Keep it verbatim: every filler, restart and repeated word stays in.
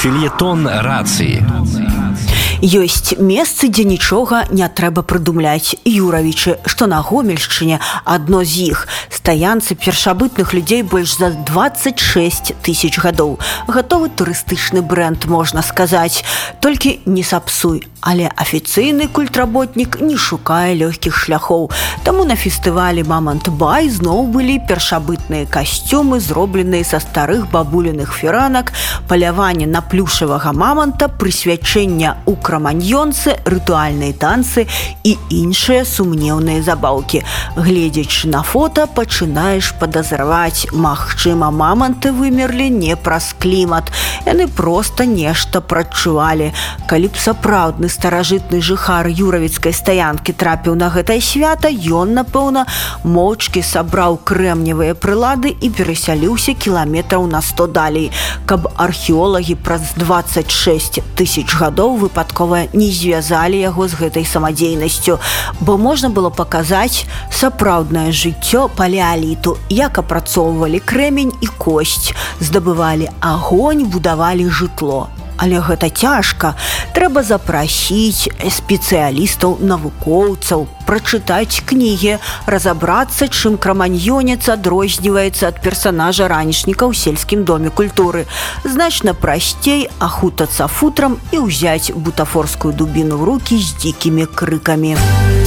Фельетон рацыі. Ёсць месцы, дзе нічога не трэба прыдумляць. Юравічы, што на Гомельшчыне, адно з іх. Стаянцы першабытных людзей больш за дваццаць шэсць тысяч гадоў. Гатовы турыстычны брэнд, можна сказаць. Толькі не сапсуй. Але афіцыйны культработнік не шукае лёгкіх шляхоў. Таму на фестывалі «Мамонт-бай» зноў былі першабытныя касцюмы, зробленыя са старых бабуліных фіранак, паляванне на плюшавага мамонта, прысвячэння ў краманьёнцы, рытуальныя танцы і іншыя сумнеўныя забаўкі. Гледзячы на фота, пачынаеш падазраваць, магчыма, мамонты вымерлі не праз клімат. Яны проста нешта прадчувалі. Калі б сапраўдны старажытны жыхар юравіцкай стаянкі трапіў на гэтае свята, ён, напэўна, моўчкі сабраў крэмневыя прылады і перасяліўся кіламетраў на сто далей, каб археолагі праз дваццаць шэсць тысяч гадоў выпадкова не звязалі яго з гэтай самадзейнасцю, бо можна было паказаць сапраўднае жыццё палеаліту, як апрацоўвалі крэмень і косць, здабывалі агонь, будавалі жытло. Але гэта цяжка. Трэба запрасіць спецыялістаў, навукоўцаў, прачытаць кнігі, разабрацца, чым краманьёнец адрозніваецца ад персанажа ранішніка ў сельскім доме культуры. Значна прасцей ахутацца футрам і ўзяць бутафорскую дубіну ў рукі з дзікімі крыкамі.